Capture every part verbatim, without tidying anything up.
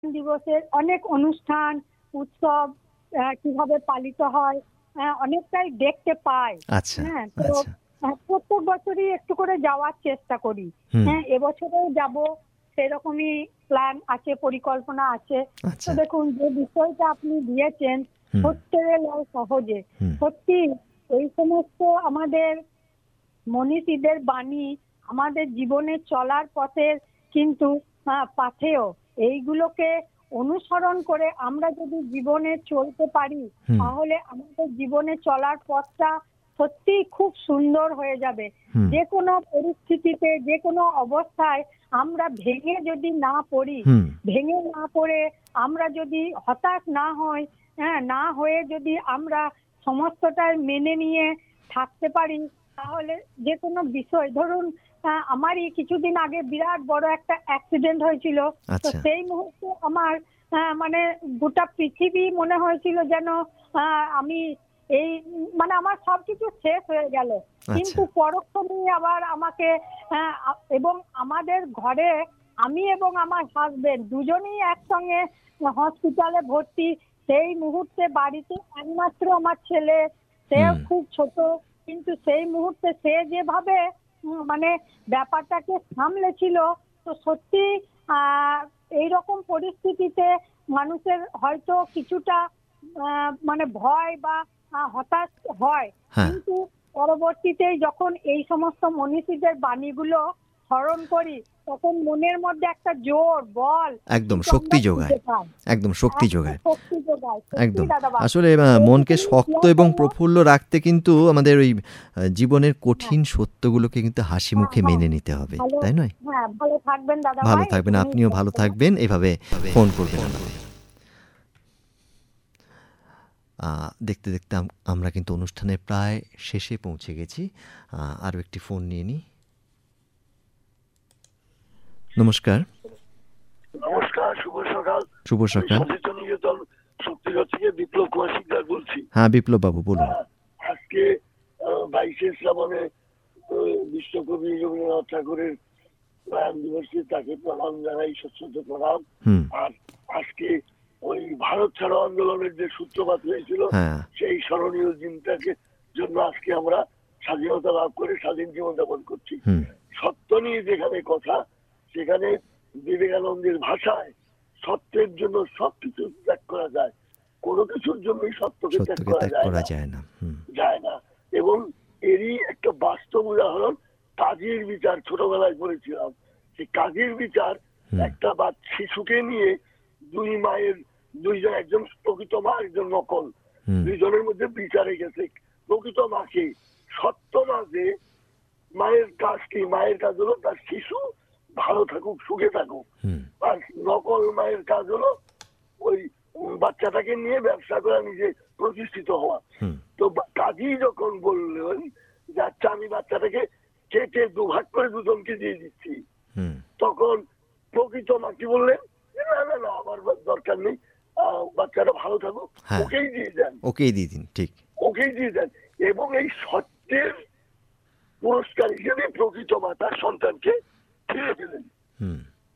দিবসের অনেক অনুষ্ঠান উৎসব আহ, কিভাবে পালিত হয় আহ, অনেকটাই দেখতে পাই। আচ্ছা হ্যাঁ, তো আচ্ছা আহ, প্রত্যেক বছরই একটু করে যাওয়ার চেষ্টা করি। হুম হ্যাঁ, এবছরেও যাব, সেরকমই প্ল্যান আছে, পরিকল্পনা আছে। তো আচ্ছা দেখুন, যে বিষয়টা আপনি দিয়েছেন হুম ধরতে গেলে সহজে, হুম সত্যি এই সমস্ত আমাদের মনীষীদের বাণী আমাদের জীবনে চলার পথের কিন্তু আহ, পাথেয়। এইগুলোকে অনুসরণ করে আমরা যদি জীবনে চলতে পারি, হুম তাহলে আমাদের জীবনে চলার পথটা সত্যি খুব সুন্দর হয়ে যাবে। হুম যে কোনো পরিস্থিতিতে, যে কোনো অবস্থায় আমরা ভেঙে যদি না পড়ি, হুম ভেঙে না পড়ে আমরা যদি হতাশ না হই, হ্যাঁ, না হয়ে যদি আমরা সমস্তটাই মেনে নিয়ে থাকতে পারি, তাহলে যে কোনো বিষয়, ধরুন আহ, আমারই কিছুদিন আগে বিরাট বড় একটা অ্যাক্সিডেন্ট হয়েছিল। তো আচ্ছা সেই মুহূর্তে আমার আহ, মানে গোটা পৃথিবী মনে হয়েছিল যেন আহ, আমি এই উম, মানে আমার সবকিছু শেষ হয়ে গেল। আচ্ছা কিন্তু পরক্ষণেই আবার আমাকে আহ, আ- এবং আমাদের ঘরে আমি এবং আমার হাজবেন্ড দুজনেই একসঙ্গে হসপিটালে ভর্তি। সেই মুহূর্তে বাড়িতে একমাত্র আমার ছেলে, সে হুম খুব ছোট, কিন্তু সেই মুহূর্তে সে যেভাবে উম, মানে ব্যাপারটাকে সামলেছিল, তো সত্যি আহ এইরকম পরিস্থিতিতে মানুষের হয়তো কিছুটা আহ, মানে ভয় বা আহ, হতাশ হয়। হ্যাঁ কিন্তু পরবর্তীতে যখন এই সমস্ত মনীষীদের বাণীগুলো স্মরণ করি, তখন মনের মধ্যে একটা জোর বল একদম কিন্তু শক্তি আমরা যোগায় খুঁজে পাই। একদম শক্তি একদম যোগায় শক্তি যোগায়, সত্যি একদম দাদা বাবু। আসলে আহ, মনকে এইটুকুনি শক্ত শেয়ার এবং করবো। প্রফুল্ল রাখতে কিন্তু আমাদের ওই আহ, জীবনের হ্যাঁ, কঠিন সত্যগুলোকে কিন্তু হাসি হ্যাঁ, মুখে হ্যাঁ, মেনে নিতে হবে, ভালো। তাই নয়? হ্যাঁ, ভালো থাকবেন দাদা ভালো ভাই, থাকবেন, এটুকুনি আপনিও শেয়ার ভালো করলাম। থাকবেন, এভাবে ফোন করবেন আমাদের। আহ, দেখতে দেখতে আম- আমরা কিন্তু অনুষ্ঠানের প্রায় শেষে পৌঁছে গেছি। আহ, আরও একটি ফোন নিয়ে নিই। নমস্কার। নমস্কার, শুভ সকাল। শুভ আমি সকাল। সচেতন নিকেতন শক্তিগড় থেকে বিপ্লব কুমার শিকদার বলছি। হ্যাঁ বিপ্লব বাবু বলুন। আহ, আজকে বাইশে শ্রাবণে আহ, বিশ্বকবি রবীন্দ্রনাথ ঠাকুরের প্রয়াণ দিবসে তাকে প্রণাম জানাই, সশ্রদ্ধ প্রণাম। হুম আর আজকে ওই ভারত ছাড়ো আন্দোলনের যে সূত্রপাত হয়েছিল, হ্যাঁ সেই স্মরণীয় দিনটাকে জন্য আজকে আমরা স্বাধীনতা লাভ করে স্বাধীন জীবন যাপন করছি। হুম সত্য নিয়ে যেখানে কথা, সেখানে বিবেকানন্দের ভাষায় সত্যের জন্য সবকিছু ত্যাগ করা যায়, কোনো কিছুর জন্যই সত্যকে ত্যাগ সত্যকে করা ত্যাগ যায় করা না, যায় না। হুম যায় না। এবং এরই একটা বাস্তব উদাহরণ কাজীর বিচার, ছোটবেলায় পড়েছিলাম। সেই কাজীর বিচার হুম একটা বা শিশুকে নিয়ে দুই মায়ের, দুইজন, একজন প্রকৃত মা, একজন নকল, হুম দুইজনের মধ্যে বিচারে গেছে। প্রকৃত মাকে, সত্য মা যে মায়ের কাজ কি, মায়ের কাজ হলো তার শিশু ভালো থাকুক, সুখে থাকুক। হুম আর নকল মায়ের কাজ হলো ওই বাচ্চাটাকে নিয়ে ব্যবসা করা, নিজে প্রতিষ্ঠিত হওয়া। হুম তো বা- কাজী যখন বললেন যে আচ্ছা আমি বাচ্চাটাকে কেটে দুভাগ করে দুজনকে দিয়ে দিচ্ছি, হুম তখন প্রকৃত মা কি বললেন যে, না না না, আমার দরকার নেই, আহ, বাচ্চাটা ভালো থাকুক, হ্যাঁ ওকেই দিয়ে দেন, ওকেই দিয়ে দিন, ঠিক। ওকেই দিয়ে দেন। এবং এই সত্যের পুরস্কার হিসেবে প্রকৃত মা তার সন্তানকে ফিরে পেলেন। হুম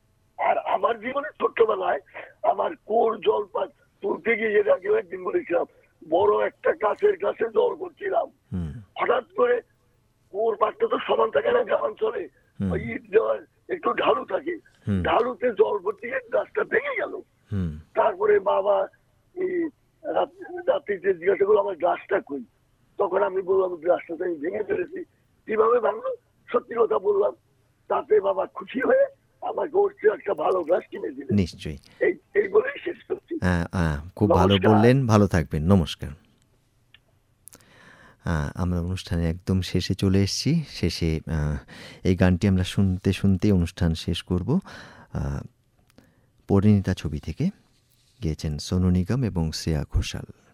আর আমার জীবনে ছোট্টবেলায় আমার কোর জল পা- তুলতে গিয়ে, এর আগেও একদিন বলেছিলাম, বড় একটা গাছের কাছে জল করছিলাম, হুম হঠাৎ করে কোর পাটটা তো সমান থাকে না গ্রামাঞ্চলে, হুম ওই ইট দেওয়ার একটু ঢালু থাকে, হুম ঢালুতে জল ভর্তি গিয়ে গাছটা ভেঙে গেল। হুম তারপরে বাবা এই রাত- রাত্রিতে জিজ্ঞাসা করলো আমার গ্লাসটা কই, তখন আমি বললাম গ্লাসটা তো আমি ভেঙে ফেলেছি। কিভাবে ভাঙলো, সত্যি কথা বললাম। তাতে বাবা খুশি হয়ে আমাকে ওর চেয়ে একটা ভালো গ্লাস কিনে দিলেন। নিশ্চয়ই। এই এই বলেই শেষ করছি। হ্যাঁ হ্যাঁ খুব ভালো নমস্কার। বললেন, ভালো থাকবেন, নমস্কার। হ্যাঁ, আমরা অনুষ্ঠানের একদম শেষে চলে এসেছি। শেষে আহ, এই গানটি আমরা শুনতে শুনতে অনুষ্ঠান শেষ করব। আহ, পরিণীতা ছবি থেকে গেয়েছেন সোনু নিগম এবং শ্রেয়া ঘোষাল।